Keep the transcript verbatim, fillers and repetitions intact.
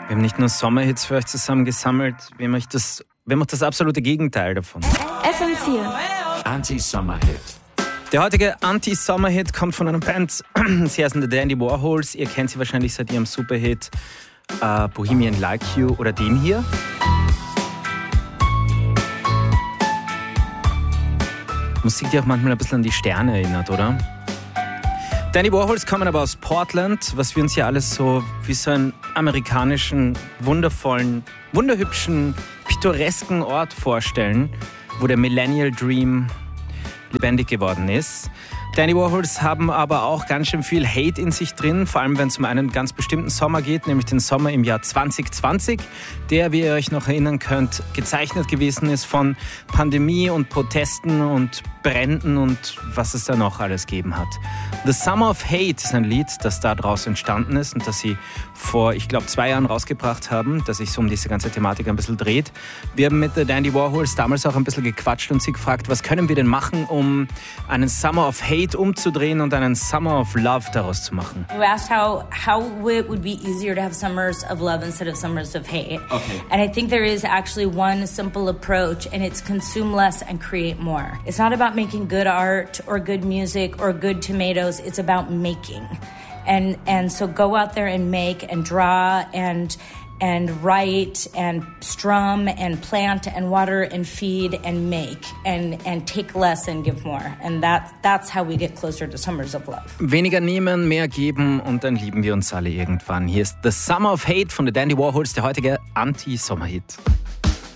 Wir haben nicht nur Sommerhits für euch zusammengesammelt, wir haben euch das, wir haben auch das absolute Gegenteil davon. F M vier. Anti-Summer-Hit. Der heutige Anti-Summer-Hit kommt von einer Band, sie heißen The Dandy Warhols. Ihr kennt sie wahrscheinlich seit ihrem Superhit uh, Bohemian Like You oder dem hier. Musik, die auch manchmal ein bisschen an die Sterne erinnert, oder? Dandy Warhols kommen aber aus Portland, was wir uns ja alles so wie so einen amerikanischen, wundervollen, wunderhübschen, pittoresken Ort vorstellen, wo der Millennial Dream lebendig geworden ist. Dandy Warhols haben aber auch ganz schön viel Hate in sich drin, vor allem wenn es um einen ganz bestimmten Sommer geht, nämlich den Sommer im Jahr zwanzig zwanzig, der, wie ihr euch noch erinnern könnt, gezeichnet gewesen ist von Pandemie und Protesten und Bränden und was es da noch alles gegeben hat. The Summer of Hate ist ein Lied, das da draus entstanden ist und das sie vor, ich glaube, zwei Jahren rausgebracht haben, das sich so um diese ganze Thematik ein bisschen dreht. Wir haben mit der Dandy Warhols damals auch ein bisschen gequatscht und sie gefragt, was können wir denn machen, um einen Summer of Hate umzudrehen und einen Summer of Love daraus zu machen. You asked how how it would be easier to have summers of love instead of summers of hate. Okay. And I think there is actually one simple approach, and it's consume less and create more. It's not about making good art or good music or good tomatoes. It's about making. And and so go out there and make and draw and and write and strum and plant and water and feed and make and and take less and give more. And that that's how we get closer to summers of love. Weniger nehmen, mehr geben und dann lieben wir uns alle irgendwann. Hier ist The Summer of Hate von The Dandy Warhols, der heutige Anti-Sommer-Hit.